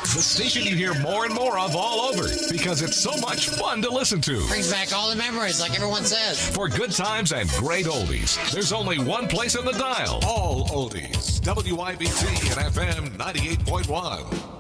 The station you hear more and more of all over because it's so much fun to listen to. Brings back all the memories, like everyone says. For good times and great oldies, there's only one place in the dial. All oldies. WIBC and FM 98.1.